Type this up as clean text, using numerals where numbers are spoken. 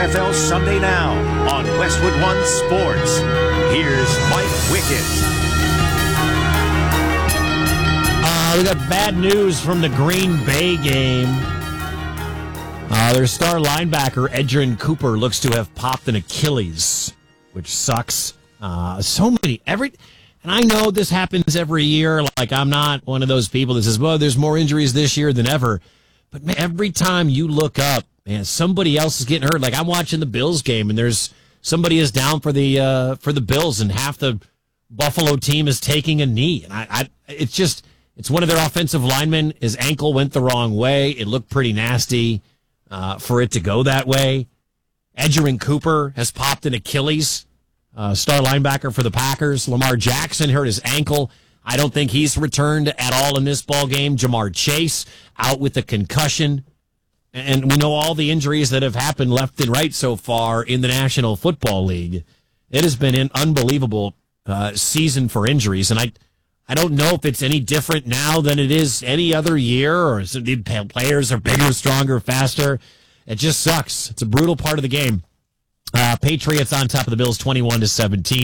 NFL Sunday Now on Westwood One Sports. Here's Mike Wickett. We got bad news from the Green Bay game. Their star linebacker, Edgerrin Cooper, looks to have popped an Achilles, which sucks. And I know this happens every year. Like, I'm not one of those people that says, well, there's more injuries this year than ever. But man, every time you look up, man, somebody else is getting hurt. Like, I'm watching the Bills game, and there's somebody is down for the Bills, and half the Buffalo team is taking a knee. And it's one of their offensive linemen. His ankle went the wrong way. It looked pretty nasty for it to go that way. Edgerrin Cooper has popped an Achilles. Star linebacker for the Packers. Lamar Jackson hurt his ankle. I don't think he's returned at all in this ball game. Jamar Chase out with a concussion. And we know all the injuries that have happened left and right so far in the National Football League. It has been an unbelievable season for injuries. And I don't know if it's any different now than it is any other year, or the players are bigger, stronger, faster. It just sucks. It's a brutal part of the game. Patriots on top of the Bills 21-17.